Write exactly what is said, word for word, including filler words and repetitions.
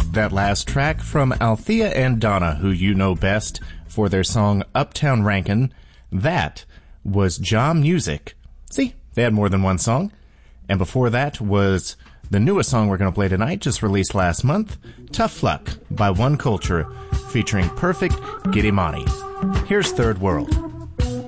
That last track from Althea and Donna, who you know best for their song Uptown Rankin'. That was Jah Music. See, they had more than one song. And before that was the newest song we're going to play tonight, just released last month, Tough Luck by One Culture, featuring Perfect Giddimani. Here's Third World.